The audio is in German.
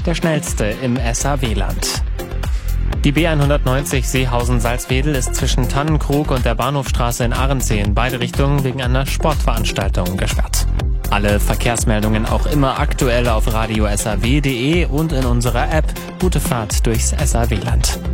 der schnellste im SAW-Land. Die B190 Seehausen-Salzwedel ist zwischen Tannenkrug und der Bahnhofstraße in Ahrensee in beide Richtungen wegen einer Sportveranstaltung gesperrt. Alle Verkehrsmeldungen auch immer aktuell auf radio-saw.de und in unserer App. Gute Fahrt durchs SAW-Land.